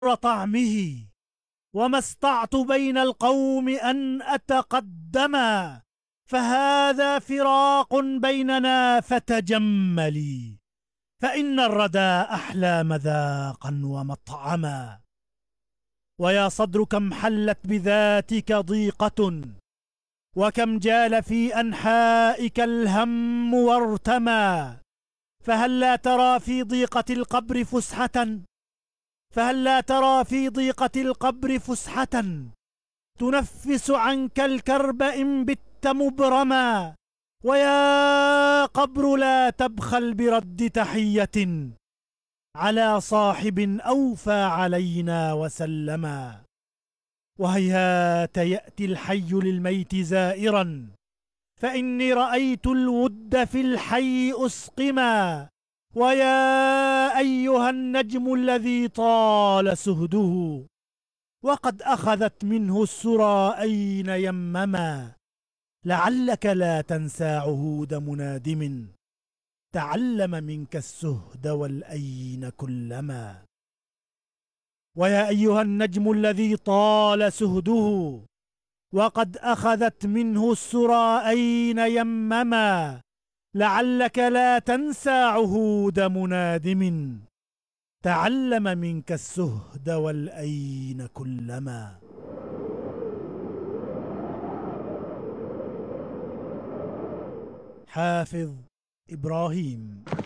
طعمه، وما استطعت بين القوم أن أتقدما، فهذا فراق بيننا فتجملي، فإن الردى أحلى مذاقا ومطعما. ويا صدر كم حلت بذاتك ضيقة، وكم جال في أنحائك الهم وارتمى، فهل لا ترى في ضيقة القبر فسحة، فهل لا ترى في ضيقة القبر فسحة تنفس عنك الكرب إن بت مبرما. ويا قبر لا تبخل برد تحية على صاحب أوفى علينا وسلما. وهيهات يأتي الحي للميت زائرا، فإني رأيت الود في الحي أسقما. ويا أيها النجم الذي طال سهده، وقد أخذت منه السرى أين يمما، لعلك لا تنسى عهود منادم تعلم منك السهد والأين كلما. ويا أيها النجم الذي طال سهده، وقد أخذت منه السرى أين يمما، لعلك لا تنسى عهود منادم تعلم منك السهد والأين كلما. حافظ إبراهيم.